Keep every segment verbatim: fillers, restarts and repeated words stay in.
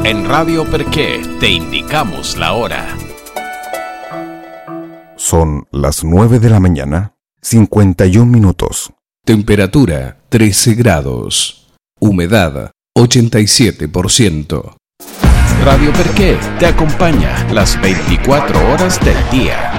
En Radio Perché te indicamos la hora. Son las nueve de la mañana, cincuenta y un minutos. Temperatura trece grados. Humedad ochenta y siete por ciento. Radio Perché te acompaña las veinticuatro horas del día.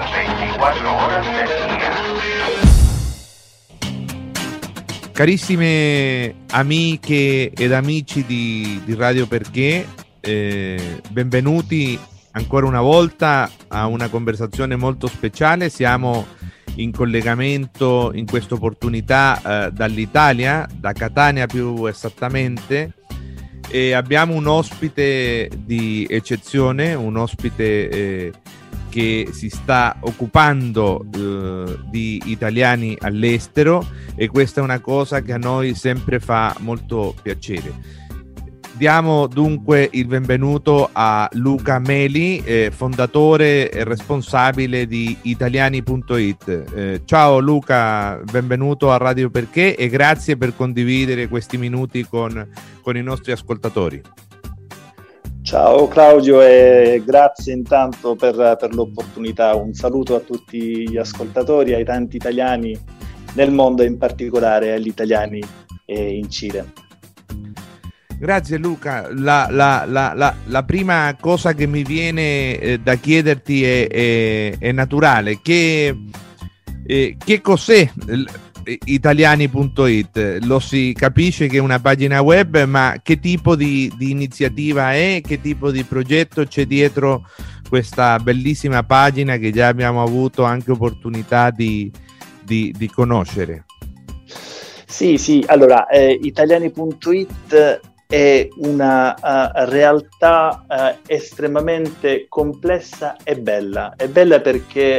Carissime amiche ed amici di, di Radio Perché, eh, benvenuti ancora una volta a una conversazione molto speciale. Siamo in collegamento in questa opportunità eh, dall'Italia, da Catania più esattamente, e abbiamo un ospite di eccezione, un ospite eh, che si sta occupando eh, di italiani all'estero, e questa è una cosa che a noi sempre fa molto piacere. Diamo dunque il benvenuto a Luca Meli, eh, fondatore e responsabile di italiani punto it. Eh, ciao Luca, benvenuto a Radio Perché e grazie per condividere questi minuti con, con i nostri ascoltatori. Ciao Claudio e grazie intanto per, per l'opportunità. Un saluto a tutti gli ascoltatori, ai tanti italiani nel mondo e in particolare agli italiani eh, in Cile. Grazie Luca. La, la, la, la, la prima cosa che mi viene eh, da chiederti è, è, è naturale. Che, eh, che cos'è italiani punto it? Lo si capisce che è una pagina web, ma che tipo di, di iniziativa è? Che tipo di progetto c'è dietro questa bellissima pagina che già abbiamo avuto anche opportunità di, di, di conoscere? Sì, sì, allora eh, italiani punto it è una uh, realtà uh, estremamente complessa e bella. È bella perché